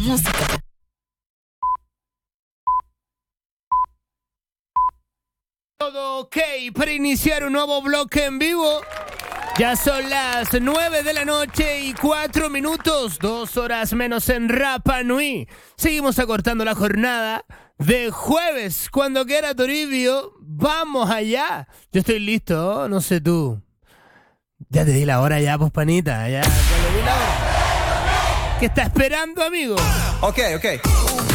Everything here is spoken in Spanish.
música. Todo ok para iniciar un nuevo bloque en vivo. Ya son las 9 de la noche y 4 minutos, 2 horas menos en Rapa Nui. Seguimos acortando la jornada de jueves. Cuando quiera Toribio, vamos allá. Yo estoy listo, no sé tú. Ya te di la hora ya, pospanita. Ya te di la hora. ¿Qué está esperando, amigo? Ok.